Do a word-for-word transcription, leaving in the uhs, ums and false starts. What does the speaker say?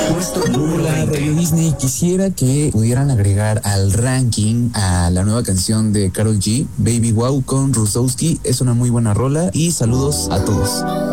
Hola, Radio Disney. Quisiera que pudieran agregar al ranking a la nueva canción de Karol G, Baby Wow con Rusowski. Es una muy buena rola y saludos a todos.